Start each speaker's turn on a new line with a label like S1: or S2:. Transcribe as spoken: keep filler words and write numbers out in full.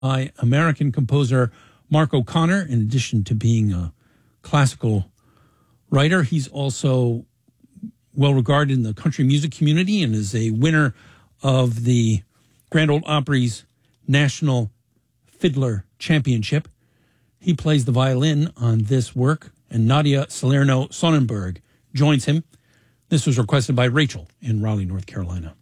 S1: by American composer Mark O'Connor. In addition to being a classical writer, he's also well regarded in the country music community and is a winner of the Grand Ole Opry's National Fiddler Championship. He plays the violin on this work, and Nadia Salerno Sonnenberg joins him. This was requested by Rachel in Raleigh, North Carolina.